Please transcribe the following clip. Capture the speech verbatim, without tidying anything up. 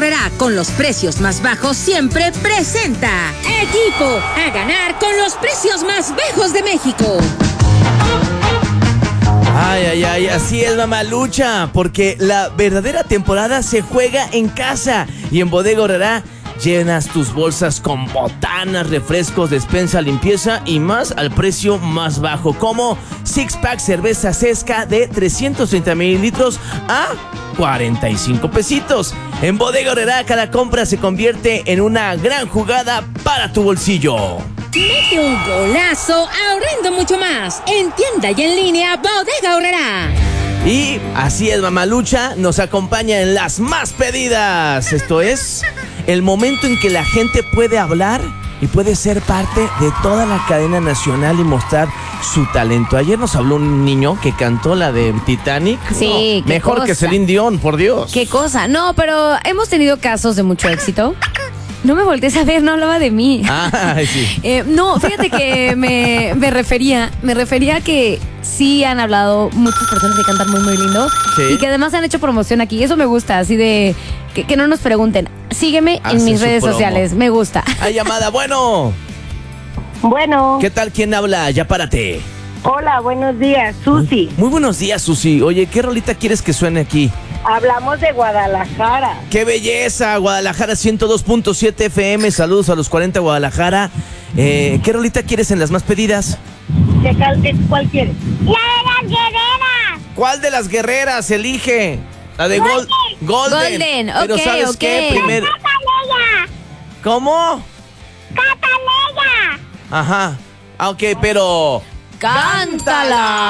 Aurrerá, con los precios más bajos siempre presenta Equipo a ganar con los precios más bajos de México. Ay, ay, ay, así es, mamalucha, porque la verdadera temporada se juega en casa y en Bodega Aurrerá llenas tus bolsas con botanas, refrescos, despensa, limpieza y más al precio más bajo, como six pack cerveza Sesca de trescientos treinta mililitros a cuarenta y cinco pesitos. En Bodega Aurrerá cada compra se convierte en una gran jugada para tu bolsillo. Mete un golazo ahorrando mucho más en tienda y en línea Bodega Aurrerá. Y así es, mamalucha, nos acompaña en las más pedidas. Esto es el momento en que la gente puede hablar y puede ser parte de toda la cadena nacional y mostrar su talento. Ayer nos habló un niño que cantó la de Titanic. Sí, no, mejor cosa. que Celine Dion, por Dios. Qué cosa. No, pero hemos tenido casos de mucho éxito. No me voltees a ver, no hablaba de mí. Ah, sí. Eh, no, fíjate que me, me refería, me refería a que sí han hablado muchas personas que cantan muy, muy lindo. Sí. Y que además han hecho promoción aquí. Eso me gusta, así de que, que no nos pregunten. Sígueme Hacen en mis su redes promo. sociales, me gusta. Hay llamada, bueno. Bueno, ¿Qué tal? ¿Quién habla? Ya párate. hola, buenos días, Susi. Muy buenos días, Susi. Oye, ¿qué rolita quieres que suene aquí? Hablamos de Guadalajara. ¡Qué belleza! Guadalajara ciento dos punto siete F M. Saludos a los cuarenta Guadalajara. Eh, ¿Qué rolita quieres en las más pedidas? ¿Qué cal- qué- ¿Cuál quieres? ¡La de las guerreras! ¿Cuál de las guerreras? Elige. La de Gol Golden. Golden, Pero ok, ¿sabes ok. qué? Primero. ¡Cataleya! ¿Cómo? ¡Cataleya! Ajá. Ah, ok, pero... ¡Cántala!